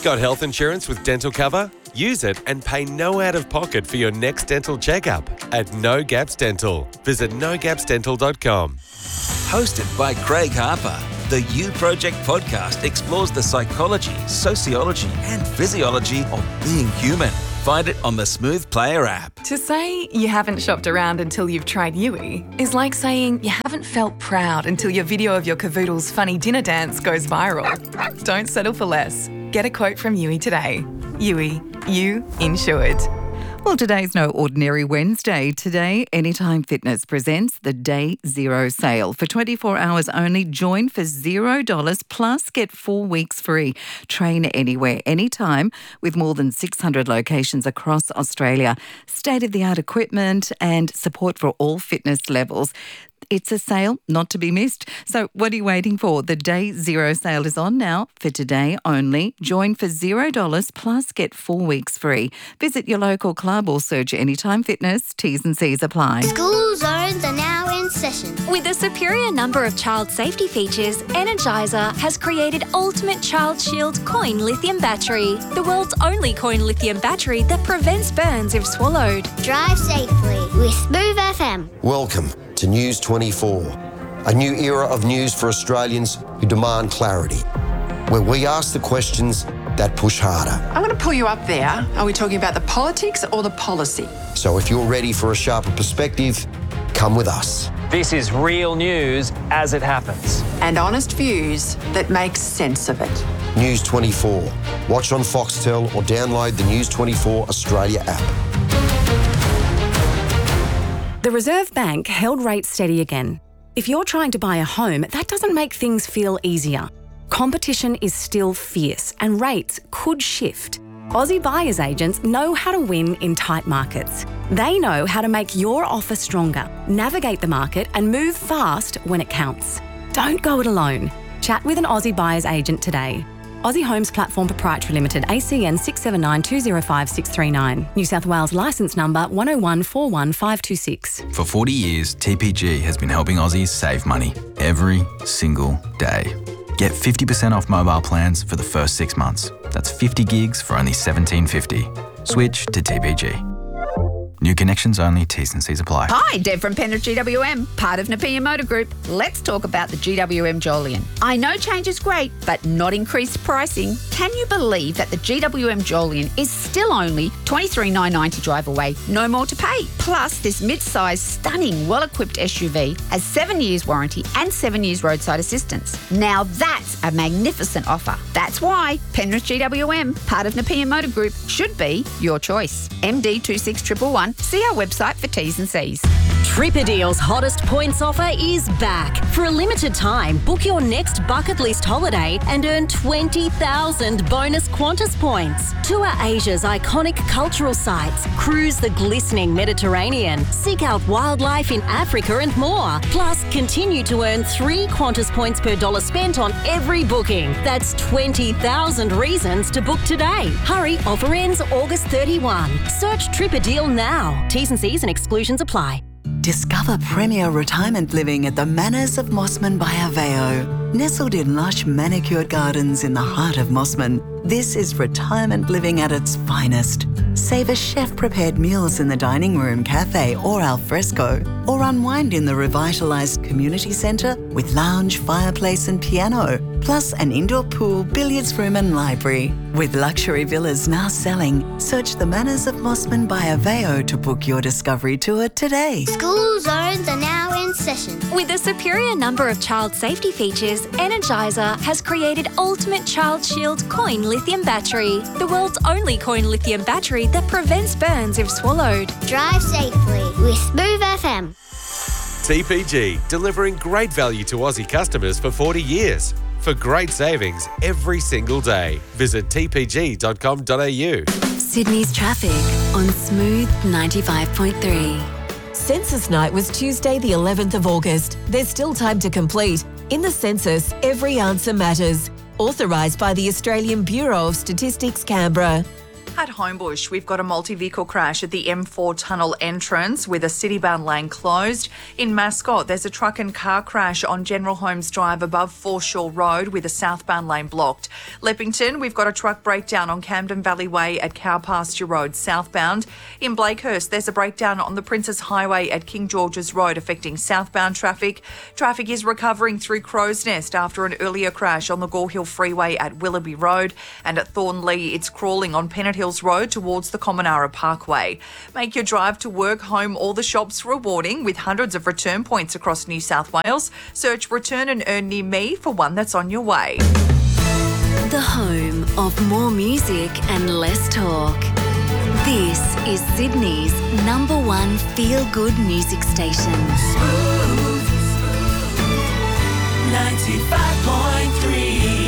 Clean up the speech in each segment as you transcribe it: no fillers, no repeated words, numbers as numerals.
Got health insurance with dental cover? Use it and pay no out-of-pocket for your next dental checkup at No Gaps Dental. Visit nogapsdental.com. Hosted by Craig Harper, the You Project podcast explores the psychology, sociology and physiology of being human. Find it on the Smooth Player app. To say you haven't shopped around until you've tried Yui is like saying you haven't felt proud until your video of your cavoodle's funny dinner dance goes viral. Don't settle for less. Get a quote from Yui today. Yui, you insured. Well, today's no ordinary Wednesday. Today, Anytime Fitness presents the Day Zero sale. For 24 hours only, join for $0 plus get 4 weeks free. Train anywhere, anytime, with more than 600 locations across Australia. State-of-the-art equipment and support for all fitness levels. It's a sale not to be missed. So what are you waiting for? The Day Zero sale is on now for today only. Join for $0 plus get 4 weeks free. Visit your local club or search Anytime Fitness. T's and C's apply. School zones are now in session. With a superior number of child safety features, Energizer has created Ultimate Child Shield Coin Lithium Battery, the world's only coin lithium battery that prevents burns if swallowed. Drive safely with Smooth FM. Welcome to News 24, a new era of news for Australians who demand clarity, where we ask the questions that push harder. I'm going to pull you up there. Are we talking about the politics or the policy? So if you're ready for a sharper perspective, come with us. This is real news as it happens. And honest views that make sense of it. News 24. Watch on Foxtel or download the News 24 Australia app. The Reserve Bank held rates steady again. If you're trying to buy a home, that doesn't make things feel easier. Competition is still fierce and rates could shift. Aussie buyers agents know how to win in tight markets. They know how to make your offer stronger, navigate the market and move fast when it counts. Don't go it alone. Chat with an Aussie buyers agent today. Aussie Homes Platform Proprietary Limited, ACN 679205639. New South Wales licence number 101415526. For 40 years, TPG has been helping Aussies save money every single day. Get 50% off mobile plans for the first 6 months. That's 50 gigs for only $17.50. Switch to TPG. New connections only, T's and C's apply. Hi, Deb from Penrith GWM, part of Napier Motor Group. Let's talk about the GWM Jolion. I know change is great, but not increased pricing. Can you believe that the GWM Jolion is still only $23,990 drive away, no more to pay? Plus, this mid-sized, stunning, well-equipped SUV has 7 years warranty and 7 years roadside assistance. Now that's a magnificent offer. That's why Penrith GWM, part of Napier Motor Group, should be your choice. MD26111. See our website for T's and C's. Tripadeal's hottest points offer is back. For a limited time, book your next bucket list holiday and earn 20,000 bonus Qantas points. Tour Asia's iconic cultural sites, cruise the glistening Mediterranean, seek out wildlife in Africa and more. Plus, continue to earn 3 Qantas points per dollar spent on every booking. That's 20,000 reasons to book today. Hurry, offer ends August 31. Search Tripadeal now. T's and C's and exclusions apply. Discover premier retirement living at the Manors of Mossman by Aveo. Nestled in lush manicured gardens in the heart of Mossman, this is retirement living at its finest. Savour chef-prepared meals in the dining room, cafe or al fresco, or unwind in the revitalised community centre with lounge, fireplace and piano, plus an indoor pool, billiards room and library. With luxury villas now selling, search the Manors of Mossman by Aveo to book your discovery tour today. School zones are now in session. With a superior number of child safety features, Energizer has created Ultimate Child Shield Coin Lithium Battery, the world's only coin lithium battery that prevents burns if swallowed. Drive safely with Smooth FM. TPG, delivering great value to Aussie customers for 40 years. For great savings every single day, visit tpg.com.au. Sydney's traffic on Smooth 95.3. Census night was Tuesday the 11th of August. There's still time to complete. In the census, every answer matters. Authorised by the Australian Bureau of Statistics, Canberra. At Homebush, we've got a multi-vehicle crash at the M4 tunnel entrance with a city-bound lane closed. In Mascot, there's a truck and car crash on General Holmes Drive above Foreshore Road with a southbound lane blocked. Leppington, we've got a truck breakdown on Camden Valley Way at Cow Pasture Road southbound. In Blakehurst, there's a breakdown on the Princess Highway at King George's Road affecting southbound traffic. Traffic is recovering through Crow's Nest after an earlier crash on the Gore Hill Freeway at Willoughby Road, and at Thornley, it's crawling on Pennant Hills Road towards the Commonara Parkway. Make your drive to work, home or the shops rewarding with hundreds of return points across New South Wales. Search Return and Earn near me for one that's on your way. The home of more music and less talk. This is Sydney's #1 feel-good music station. 95.3.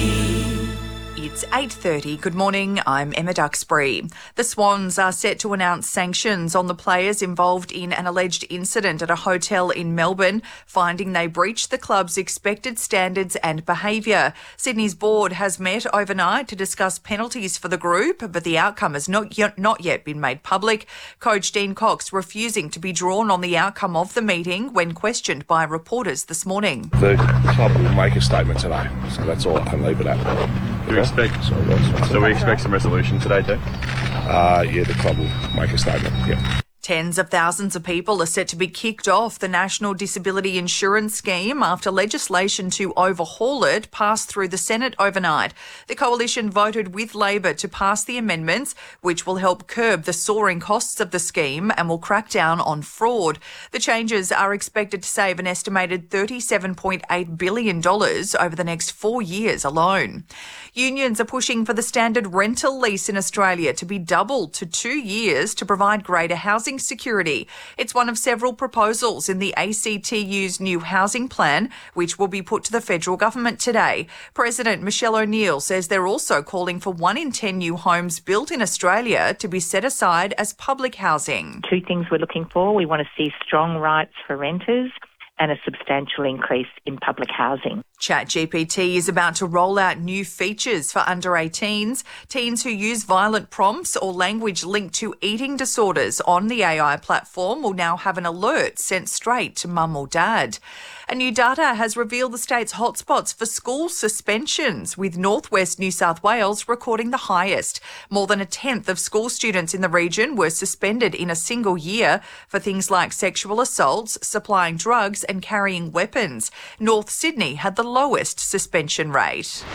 It's 8:30. Good morning, I'm Emma Duxbury. The Swans are set to announce sanctions on the players involved in an alleged incident at a hotel in Melbourne, finding they breached the club's expected standards and behaviour. Sydney's board has met overnight to discuss penalties for the group, but the outcome has not yet been made public. Coach Dean Cox refusing to be drawn on the outcome of the meeting when questioned by reporters this morning. The club will make a statement today, so that's all I can leave it at. Do you expect? So we expect some resolution today, too? Yeah, the club will make a statement. Yeah. Tens of thousands of people are set to be kicked off the National Disability Insurance Scheme after legislation to overhaul it passed through the Senate overnight. The coalition voted with Labor to pass the amendments, which will help curb the soaring costs of the scheme and will crack down on fraud. The changes are expected to save an estimated $37.8 billion over the next 4 years alone. Unions are pushing for the standard rental lease in Australia to be doubled to 2 years to provide greater housing security. It's one of several proposals in the ACTU's new housing plan, which will be put to the federal government today. President Michelle O'Neill says they're also calling for 1 in 10 new homes built in Australia to be set aside as public housing. Two things we're looking for. We want to see strong rights for renters and a substantial increase in public housing. ChatGPT is about to roll out new features for under 18s. Teens who use violent prompts or language linked to eating disorders on the AI platform will now have an alert sent straight to mum or dad. And new data has revealed the state's hotspots for school suspensions, with northwest New South Wales recording the highest. More than a tenth of school students in the region were suspended in a single year for things like sexual assaults, supplying drugs and carrying weapons. North Sydney had the lowest suspension rate.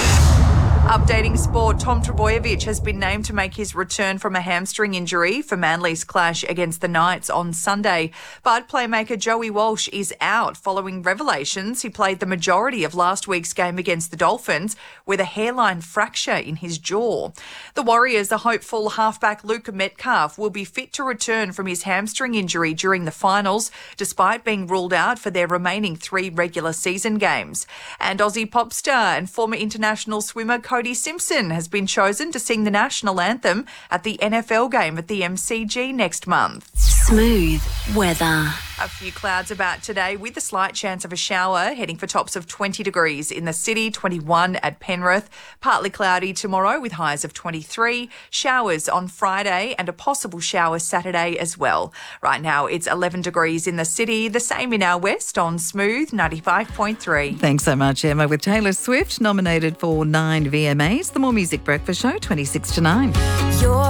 Updating sport, Tom Trbojevic has been named to make his return from a hamstring injury for Manly's clash against the Knights on Sunday. But playmaker Joey Walsh is out following revelations he played the majority of last week's game against the Dolphins with a hairline fracture in his jaw. The Warriors, the hopeful halfback Luke Metcalf, will be fit to return from his hamstring injury during the finals, despite being ruled out for their remaining 3 regular season games. And Aussie pop star and former international swimmer Cody Simpson has been chosen to sing the national anthem at the NFL game at the MCG next month. Smooth weather. A few clouds about today with a slight chance of a shower, heading for tops of 20 degrees in the city, 21 at Penrith. Partly cloudy tomorrow with highs of 23. Showers on Friday and a possible shower Saturday as well. Right now it's 11 degrees in the city, the same in our west on Smooth 95.3. Thanks so much, Emma. With Taylor Swift nominated for 9 VMAs, the More Music Breakfast Show, 26 to 9.